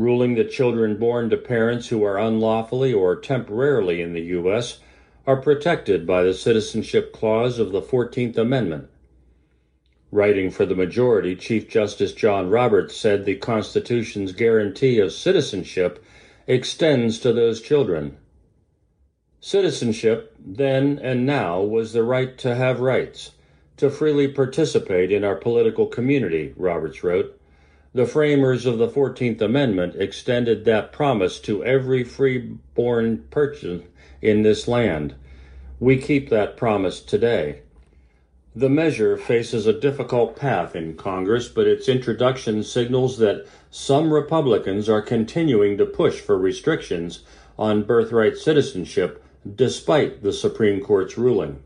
ruling that children born to parents who are unlawfully or temporarily in the U.S. are protected by the Citizenship Clause of the 14th Amendment. Writing for the majority, Chief Justice John Roberts said the Constitution's guarantee of citizenship extends to those children. Citizenship, then and now, was the right to have rights, to freely participate in our political community, Roberts wrote. The framers of the 14th Amendment extended that promise to every free-born person in this land. We keep that promise today. The measure faces a difficult path in Congress, but its introduction signals that some Republicans are continuing to push for restrictions on birthright citizenship despite the Supreme Court's ruling.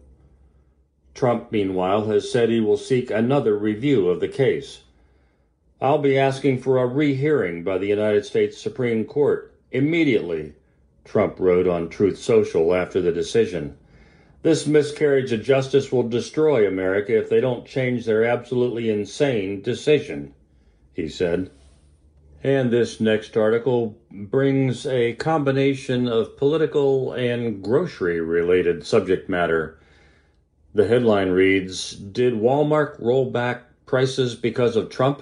Trump, meanwhile, has said he will seek another review of the case. I'll be asking for a rehearing by the United States Supreme Court immediately, Trump wrote on Truth Social after the decision. This miscarriage of justice will destroy America if they don't change their absolutely insane decision, he said. And this next article brings a combination of political and grocery-related subject matter. The headline reads, "Did Walmart roll back prices because of Trump?"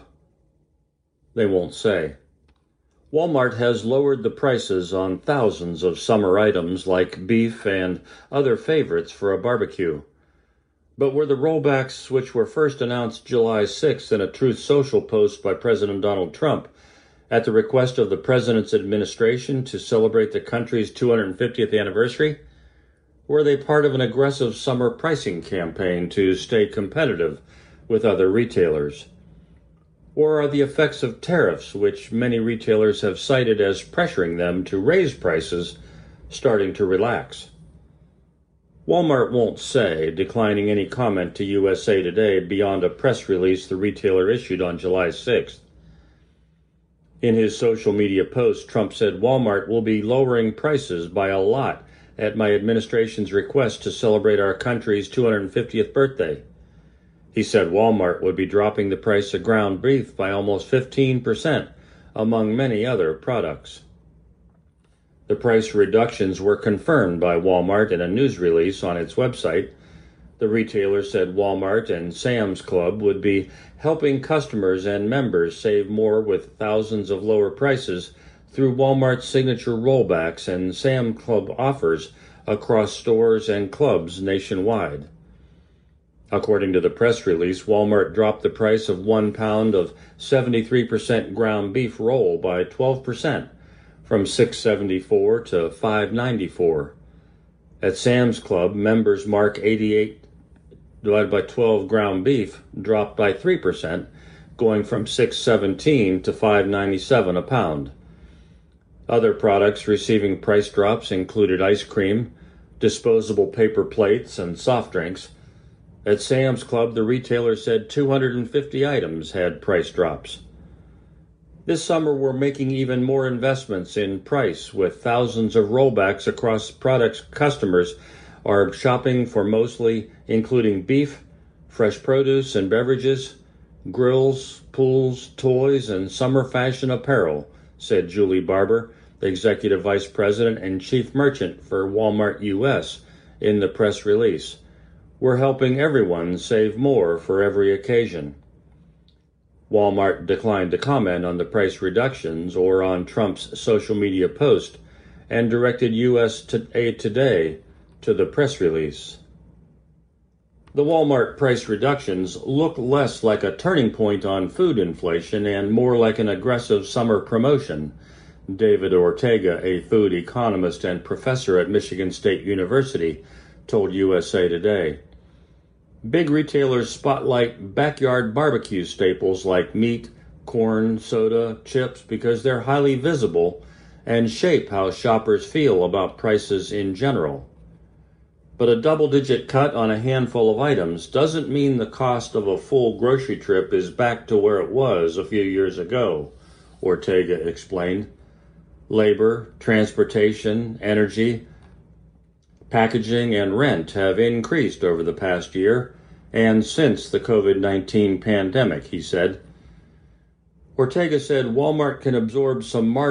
They won't say. Walmart has lowered the prices on thousands of summer items like beef and other favorites for a barbecue. But were the rollbacks, which were first announced July 6th in a Truth Social post by President Donald Trump, at the request of the president's administration to celebrate the country's 250th anniversary? Were they part of an aggressive summer pricing campaign to stay competitive with other retailers? Or are the effects of tariffs, which many retailers have cited as pressuring them to raise prices, starting to relax? Walmart won't say, declining any comment to USA Today beyond a press release the retailer issued on July 6th. In his social media post, Trump said Walmart will be lowering prices by a lot at my administration's request to celebrate our country's 250th birthday. He said Walmart would be dropping the price of ground beef by almost 15%, among many other products. The price reductions were confirmed by Walmart in a news release on its website. The retailer said Walmart and Sam's Club would be helping customers and members save more with thousands of lower prices through Walmart's signature rollbacks and Sam's Club offers across stores and clubs nationwide. According to the press release, Walmart dropped the price of 1 pound of 73% ground beef roll by 12%, from $6.74 to $5.94. At Sam's Club, members mark 88 divided by 12 ground beef dropped by 3%, going from $6.17 to $5.97 a pound. Other products receiving price drops included ice cream, disposable paper plates, and soft drinks. At Sam's Club, the retailer said 250 items had price drops. This summer, we're making even more investments in price, with thousands of rollbacks across products customers are shopping for, mostly including beef, fresh produce and beverages, grills, pools, toys, and summer fashion apparel, said Julie Barber, Executive Vice President and Chief Merchant for Walmart U.S., in the press release. We're helping everyone save more for every occasion. Walmart declined to comment on the price reductions or on Trump's social media post and directed USA Today to the press release. The Walmart price reductions look less like a turning point on food inflation and more like an aggressive summer promotion, David Ortega, a food economist and professor at Michigan State University, told USA Today. Big retailers spotlight backyard barbecue staples like meat, corn, soda, chips because they're highly visible and shape how shoppers feel about prices in general. But a double-digit cut on a handful of items doesn't mean the cost of a full grocery trip is back to where it was a few years ago, Ortega explained. Labor, transportation, energy, packaging, and rent have increased over the past year and since the COVID-19 pandemic, he said. Ortega said Walmart can absorb some margin